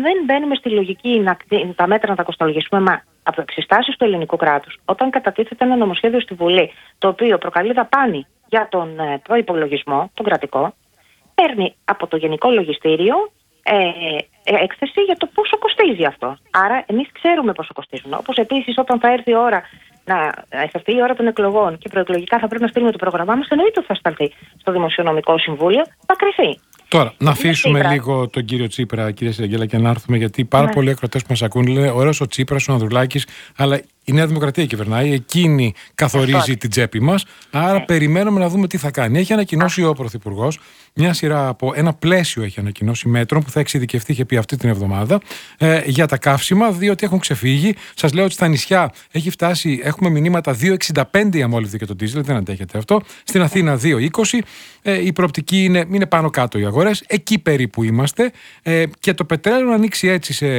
δεν μπαίνουμε στη λογική τα μέτρα να τα κοστολογήσουμε από εξιστάσεις του ελληνικού κράτους. Όταν κατατίθεται ένα νομοσχέδιο στη Βουλή, το οποίο προκαλεί δαπάνη για τον προϋπολογισμό, τον κρατικό, παίρνει από το Γενικό Λογιστήριο έκθεση για το πόσο κοστίζει αυτό. Άρα, εμείς ξέρουμε πόσο κοστίζουν. Όπως επίσης, όταν θα έρθει η ώρα θα έρθει η ώρα των εκλογών και προεκλογικά θα πρέπει να στείλουμε το πρόγραμμά μας, εννοείται ότι θα σταλθεί στο Δημοσιονομικό Συμβούλιο, θα κρυθεί. Τώρα, να αφήσουμε λίγο τον κύριο Τσίπρα, κυρία Σιραγγέλα, και να έρθουμε, γιατί πάρα πολλοί ακροατές που μας ακούν λένε ωραίος ο Τσίπρας, ο Ανδρουλάκης, αλλά η Νέα Δημοκρατία κυβερνάει, εκείνη καθορίζει την τσέπη μας. Άρα περιμένουμε να δούμε τι θα κάνει. Έχει ανακοινώσει ο Πρωθυπουργός μια σειρά από ένα πλαίσιο, έχει ανακοινώσει μέτρων που θα εξειδικευτεί, είχε πει αυτή την εβδομάδα, για τα καύσιμα, διότι έχουν ξεφύγει. Σας λέω ότι στα νησιά έχει φτάσει, έχουμε μηνύματα 2,65 η αμόλυβδη και το ντίζελ, δεν αντέχετε αυτό. Στην Αθήνα 2,20. Η προοπτική είναι πάνω κάτω οι αγορές, εκεί περίπου είμαστε. Και το πετρέλαιο να ανοίξει έτσι σε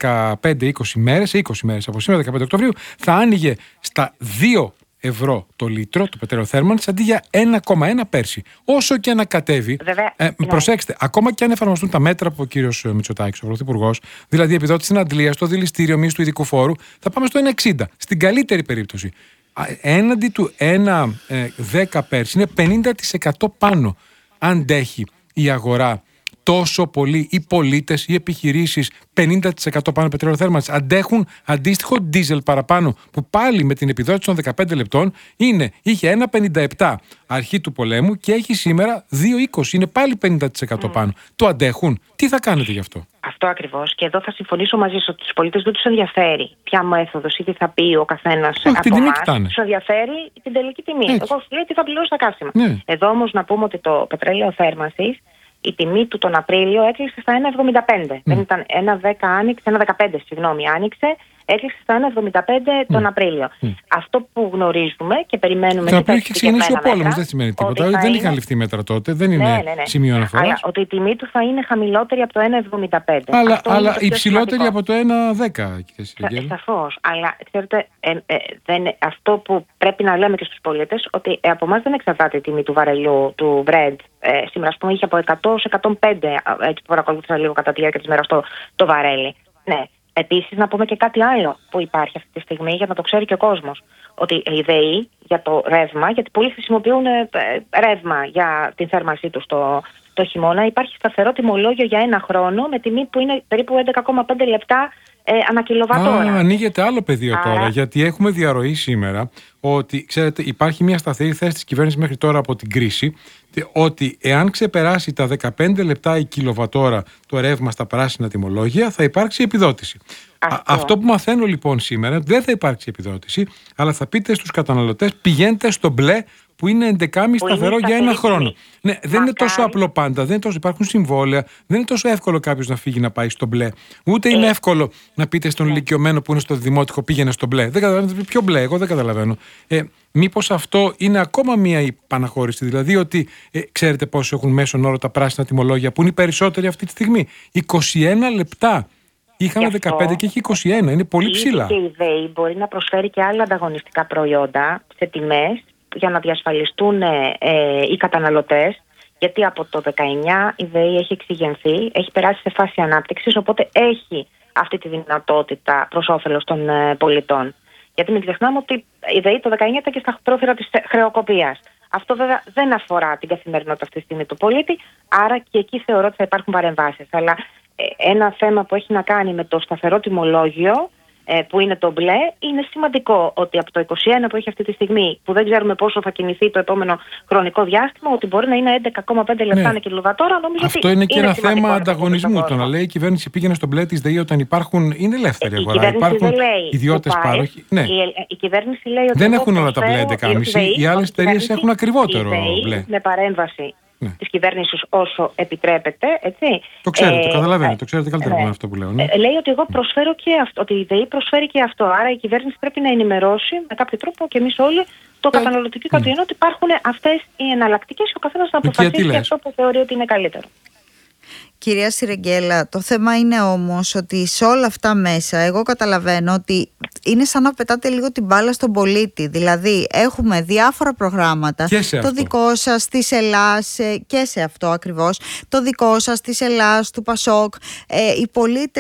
15-20 μέρες, σε 20 μέρες από σήμερα, 15 Οκτωβρίου, θα άνοιγε στα 2 ευρώ το λίτρο του πετρέλαιο θέρμανσης αντί για 1,1 πέρσι. Όσο και να κατέβει, προσέξτε, ακόμα και αν εφαρμοστούν τα μέτρα από ο κύριος Μητσοτάκης, ο Πρωθυπουργός, δηλαδή επιδότηση στην αντλία, στο δηληστήριο, μείωση του ειδικού φόρου, θα πάμε στο 1,60. Στην καλύτερη περίπτωση. Έναντι του 1,10 πέρσι είναι 50% πάνω. Αντέχει η αγορά τόσο πολύ, οι πολίτες, οι επιχειρήσεις, 50% πάνω πετρέλαιο θέρμανσης, αντέχουν αντίστοιχο ντίζελ παραπάνω, που πάλι με την επιδότηση των 15 λεπτών είχε 1,57 αρχή του πολέμου και έχει σήμερα 2,20. Είναι πάλι 50% πάνω. Το αντέχουν. Τι θα κάνετε γι' αυτό? Αυτό ακριβώς. Και εδώ θα συμφωνήσω μαζί σου ότι τους πολίτες δεν τους ενδιαφέρει ποια μέθοδος ή τι θα πει ο καθένας από εμάς. Τους ενδιαφέρει την τελική τιμή. Εγώ λέω τι θα πληρώσω τα καύσιμα. Εδώ όμως να πούμε ότι το πετρέλαιο θέρμανσης, η τιμή του τον Απρίλιο έκλεισε στα 1,75. Δεν ήταν 1,10 άνοιξε, 1,15 συγγνώμη, άνοιξε, έκλεισε στα 1,75 τον Απρίλιο. Αυτό που γνωρίζουμε και περιμένουμε. Το Απρίλιο είχε ξεκινήσει ο πόλεμος, δεν σημαίνει τίποτα. Δεν είχαν ληφθεί μέτρα τότε, δεν είναι σημείο αναφοράς. Αλλά ότι η τιμή του θα είναι χαμηλότερη από το 1,75. Αλλά υψηλότερη από το 1,10, κύριε Σιραγγέλα. Σαφώς. Αλλά ξέρετε, αυτό που πρέπει να λέμε και στους πολίτες, ότι από εμάς δεν εξαρτάται η τιμή του βαρελιού, του Brent. Σήμερα, ας πούμε, είχε από 100 σε 105, έτσι που παρακολούθησα λίγο κατά τη διάρκεια της μέρας το βαρέλι. Ναι. Επίσης, να πούμε και κάτι άλλο που υπάρχει αυτή τη στιγμή, για να το ξέρει και ο κόσμος. Ότι η ΔΕΗ για το ρεύμα, γιατί πολλοί χρησιμοποιούν ρεύμα για την θέρμανσή τους το χειμώνα, υπάρχει σταθερό τιμολόγιο για 1 χρόνο με τιμή που είναι περίπου 11,5 λεπτά ανά κιλοβατόρα. Ανοίγεται άλλο πεδίο τώρα, γιατί έχουμε διαρροή σήμερα ότι, ξέρετε, υπάρχει μια σταθερή θέση της κυβέρνησης μέχρι τώρα από την κρίση, ότι εάν ξεπεράσει τα 15 λεπτά η κιλοβατόρα το ρεύμα στα πράσινα τιμολόγια, θα υπάρξει επιδότηση. Αυτό που μαθαίνω λοιπόν σήμερα, δεν θα υπάρξει επιδότηση, αλλά θα πείτε στους καταναλωτές, πηγαίνετε στο μπλε που είναι 11,5 σταθερό για 1 χρόνο. Ναι, δεν είναι τόσο απλό πάντα, υπάρχουν συμβόλαια, δεν είναι τόσο εύκολο κάποιος να φύγει να πάει στο μπλε. Ούτε είναι εύκολο να πείτε στον ηλικιωμένο που είναι στο δημότικο, πήγαινε στο μπλε. Δεν καταλαβαίνετε ποιο μπλε, εγώ δεν καταλαβαίνω. Μήπως αυτό είναι ακόμα μία υπαναχώρηση, δηλαδή ότι ξέρετε πόσο έχουν μέσον όρο τα πράσινα τιμολόγια, που είναι οι περισσότεροι αυτή τη στιγμή? 21 λεπτά. Είχαμε 15 και έχει 21. Είναι πολύ ψηλά. Και η ΔΕΗ μπορεί να προσφέρει και άλλα ανταγωνιστικά προϊόντα σε τιμές για να διασφαλιστούν οι καταναλωτές. Γιατί από το 19 η ΔΕΗ έχει εξηγενθεί, έχει περάσει σε φάση ανάπτυξης, οπότε έχει αυτή τη δυνατότητα προς όφελος των πολιτών. Γιατί μην ξεχνάμε ότι η ΔΕΗ το 19 ήταν και στα πρόθυρα της χρεοκοπίας. Αυτό βέβαια δεν αφορά την καθημερινότητα αυτή τη στιγμή του πολίτη, άρα και εκεί θεωρώ ότι θα υπάρχουν παρεμβάσεις. Αλλά ένα θέμα που έχει να κάνει με το σταθερό τιμολόγιο, που είναι το μπλε, είναι σημαντικό ότι από το 21 που έχει αυτή τη στιγμή, που δεν ξέρουμε πόσο θα κινηθεί το επόμενο χρονικό διάστημα, ότι μπορεί να είναι 11,5 λεπτά ανά κιλοβατόρα. Αυτό είναι και ένα θέμα ανταγωνισμού. Το να λέει η κυβέρνηση πήγαινε στο μπλε της ΔΕΗ όταν υπάρχουν. Είναι ελεύθερη αγορά. Υπάρχουν ιδιώτες πάροχοι. Ναι. Η κυβέρνηση λέει ότι δεν έχουν όλα τα μπλε 11,5. Οι άλλες εταιρείες έχουν ακριβότερο μπλε. Με παρέμβαση της κυβέρνησης όσο επιτρέπεται, έτσι. Το ξέρετε, το καταλαβαίνετε, το ξέρετε καλύτερα από αυτό που λέω. Λέει ότι εγώ προσφέρω και αυτό, ότι η ΔΕΗ προσφέρει και αυτό. Άρα η κυβέρνηση πρέπει να ενημερώσει με κάποιο τρόπο και εμείς όλοι το καταναλωτικό κατοικείο ότι υπάρχουν αυτές οι εναλλακτικές και ο καθένας να αποφασίσει αυτό που θεωρεί ότι είναι καλύτερο. Κυρία Σιραγγέλα, το θέμα είναι όμως ότι σε όλα αυτά μέσα εγώ καταλαβαίνω ότι είναι σαν να πετάτε λίγο την μπάλα στον πολίτη. Δηλαδή έχουμε διάφορα προγράμματα, το δικό σας της Ελλάς και σε αυτό ακριβώς, το δικό σας της Ελλάς, του Πασόκ, οι πολίτες